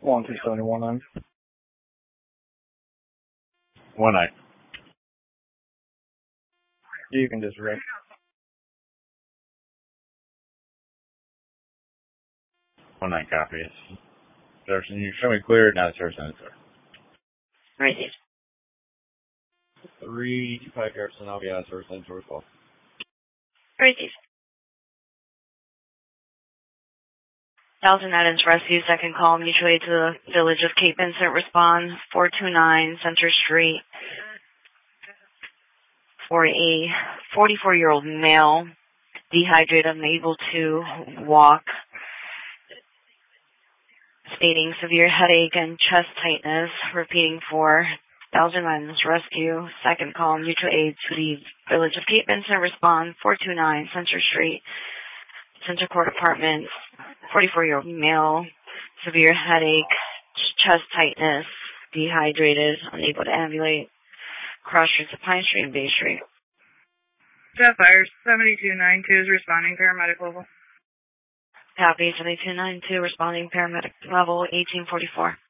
12719. 1-9. You can just ring. 1-9 copies. Jefferson, you show me clear. Now the service ends, sir. Received. 325 Jefferson, I'll be out of service ends for call. Received. Thousand Adams Rescue, second call, mutual aid to the village of Cape Vincent, respond 429 Center Street for a 44-year-old male, dehydrated, unable to walk, stating severe headache and chest tightness, repeating for Thousand Adams Rescue, second call, mutual aid to the village of Cape Vincent, respond 429 Center Street, Center Court Apartments, 44-year-old male, severe headache, chest tightness, dehydrated, unable to ambulate, cross streets of Pine Street and Bay Street. Jeff Fires, 7292 is responding paramedic level. Copy, 7292, responding paramedic level, 1844.